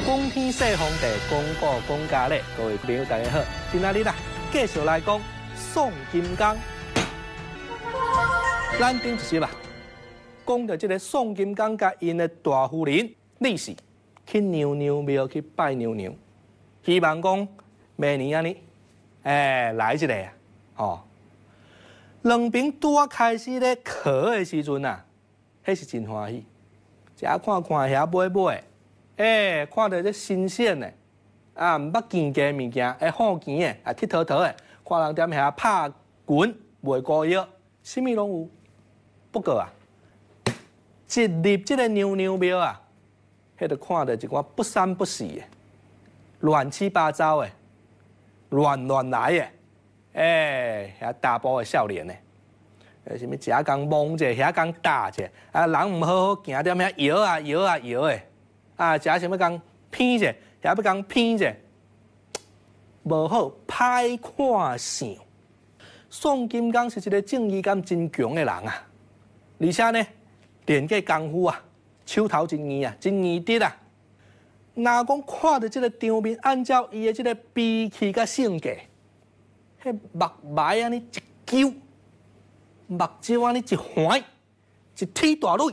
光天说皇帝，讲古讲家咧，各位朋友大家好，今仔日啦，继续来讲宋金刚。咱顶一集啊，讲到这个宋金刚甲因的大夫人李氏去娘娘庙去拜娘娘，希望讲明年安尼，来一个啊，哦，两边拄啊开始咧考的时阵啊，迄是真欢喜，遮看看遐买买。看到这新鲜的，啊，毋捌见过物件，好钱的，啊，佚佗佗的，看人踮遐拍拳卖膏药，啥物拢有。不过啊，一入这个娘娘庙啊，迄就看到一寡不三不四的，乱七八糟的，乱来的，遐大波的少年呢，什物遮工摸者，遐工打者，啊，人毋好好行踮遐摇的。啊，食想要讲偏者，也要讲偏者，无好歹看相。宋金刚是一个正义感真强的人啊，而且呢，练个功夫啊，手头真硬啊，真硬直啊。若讲看到这个场面，按照伊的这个脾气甲性格，迄目眉安尼一揪，目睭安尼一环，一铁大蕊，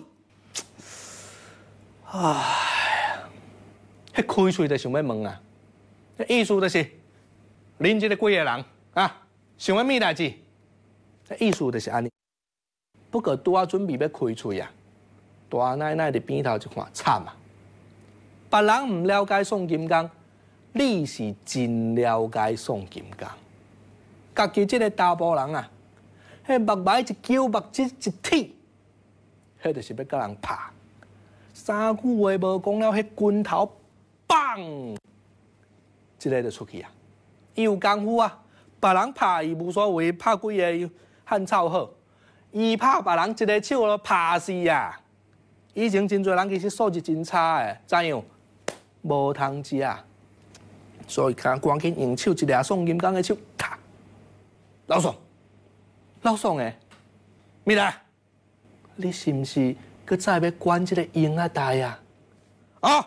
唉。迄开喙就想要问啊，意思就是，恁这个几个人啊，想要咩代志？意思就是安尼。不过拄啊准备要开喙啊，大奶奶伫边头一看，惨啊！别人唔了解宋金刚，你是真了解宋金刚。家己这个查甫人啊，迄目眉一揪，目睭一铁，迄就是要甲人拍。三句话无讲了，迄拳头。棒，一个就出去啊！伊有功夫啊，别人拍伊无所谓，拍几个汉草好，伊拍别人一个手就拍死啊！以前真侪人其实素质真差诶，怎样？无通食啊！所以赶紧用手一抓宋金刚的手，咔！老宋诶，咪来，你是毋是搁再要管这个婴仔代啊？啊！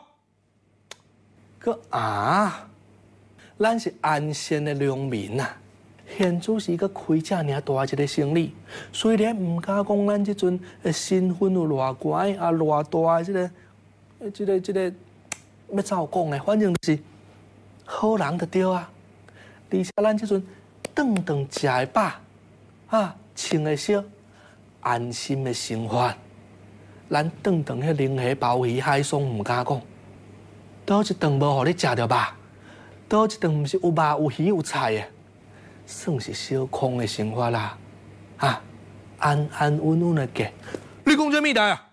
咱是安县的良民啊，现主是个开这尔大一个生意，虽然唔敢讲咱这阵身份有偌悬啊偌大的这个要怎讲呢？反正就是好人就对啊。而且咱这阵顿食会饱啊，穿会少，安心的生活，咱顿迄零虾鲍鱼海鲜唔敢讲。倒一顿无互你食着吧？倒一顿毋是有肉有鱼有菜的，算是小康的生活啦。啊，安稳稳的过。你讲这物代啊？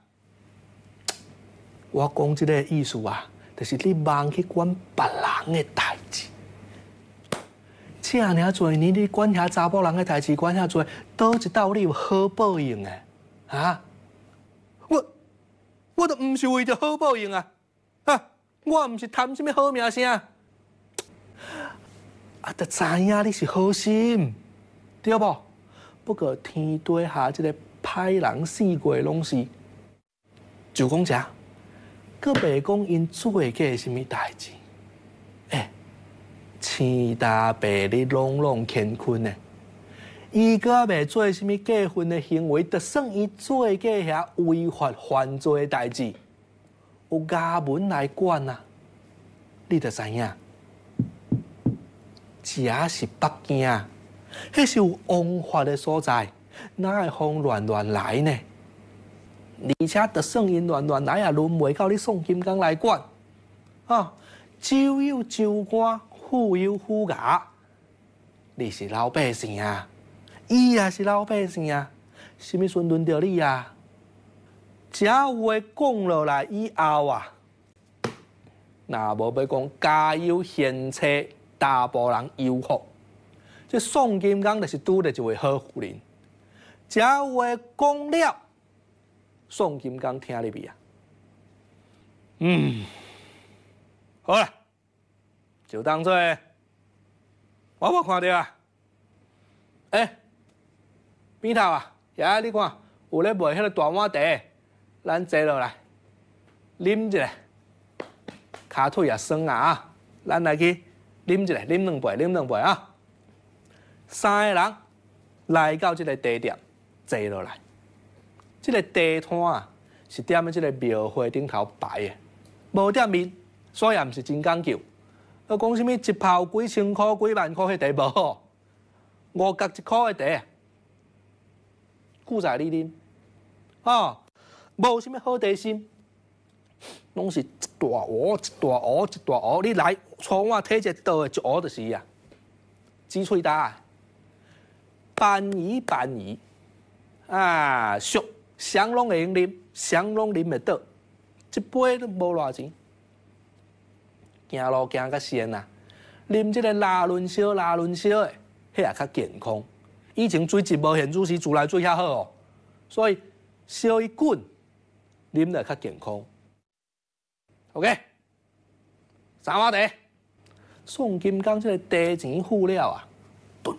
我讲这个意思啊，就是你忙去管别人的代志。这尔侪年，你管遐查甫人的代志管遐侪，倒一道理有好报应的啊？我都毋是为着好报应啊！啊！我毋是贪什么好名声，都知影你是好心，对不？不过天底下这个歹人四过拢是，就讲遮，搁袂讲因做过什么代志，天大白日朗乾坤呢，伊搁袂做什么过分的行为，就算伊做过遐违法犯罪的代志。有衙门来管啊，你就知影，这是北京，迄是有王法的所在，哪会风乱来呢？而且就算因乱来也轮袂到你宋金刚来管，啊，州有州官，府有府衙，你是老百姓啊，伊也是老百姓啊，什么时阵轮到你啊？这话讲落来以后啊，那无要讲家有贤妻，大部人有福。这宋金刚就是拄着一位好夫人。这话讲了，宋金刚听入去啊，好啦，就当做我无看到啊。边头啊，遐你看有咧卖迄个大碗茶。咱坐落来，啉一下， 骹腿也酸啊！咱来去啉一下，啉两杯啊！三个人来到这个地点，坐落来。这个地摊啊，是踮在这个庙会顶头摆的，无店面，所以也毋是真讲究。讲什么一泡几千块、几万块，迄茶无好，5角1块的茶，久在你啉，哦，无什么好茶心，拢是一大壶、一大壶、一大壶，你来粗碗摕一个倒的一壶就是啊，挤喙焦，拌宜，啊，俗谁拢会用啉，谁拢啉会倒，一杯都无偌钱。行路行较先啊，啉这个拉伦烧的，迄也较健康。以前水质无现如是，自来水较好哦，所以烧一滚，啉了较健康。OK， 三碗茶，宋金刚这个茶钱付了啊，吨，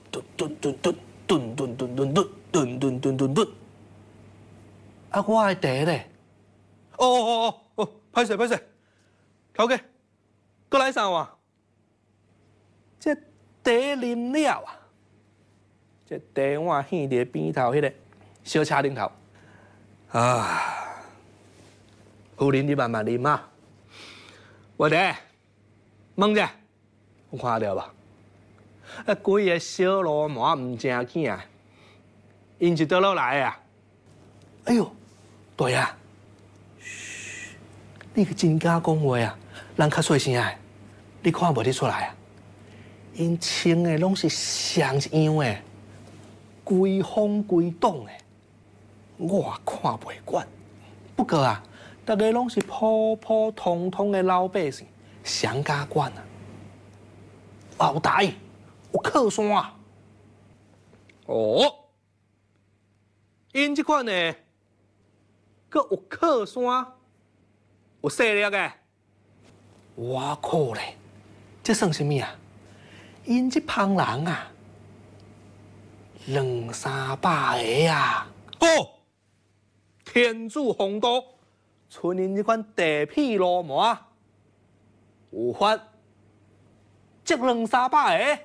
啊，我的茶咧，哦，歹势，头家。过来三碗，这茶啉了啊！这茶碗掀伫边头迄个小车顶头啊！夫人，你慢慢啉啊！我的，问者，有看到吧？规个小罗马唔正经啊！因是倒落来啊！哎呦，对啊！嘘，你可真敢讲话啊！人较细声诶，你看无得出来啊？因穿诶拢是上一样诶，规风规党诶，我看袂惯。不过啊，大家拢是普普通通诶老百姓，谁敢管啊？后台有靠山啊！哦，因即款诶，阁有靠山，有势力诶。我靠咧，这算什么啊？因这帮人啊，200-300个啊！哦，天子洪都，剩因这款地痞流氓，有法接200-300个？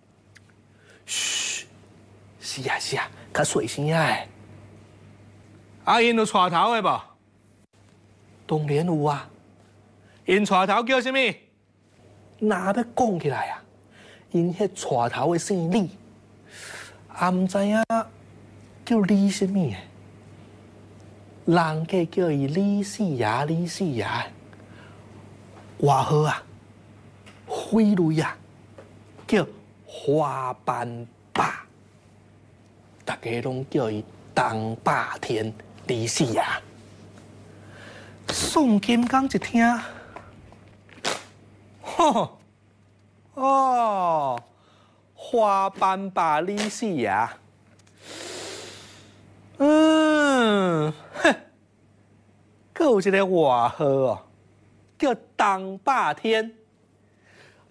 嘘，是啊，较细声诶。啊，因有带头的无？当然有啊。因带头叫什么？哪要讲起来啊？因迄带头的姓李，也唔知影叫李什么诶。人家叫伊李四爷，外号啊，飞雷啊，叫花斑霸，大家拢叫伊东霸天李四爷。宋金刚一听。吼，哦，花斑霸李四爷，哼，佫有一个外号哦，叫东霸天。